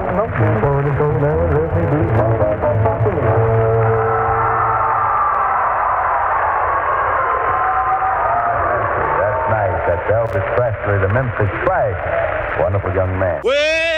That's nice. That's Elvis Presley, the Memphis Splash. Wonderful young man. Well,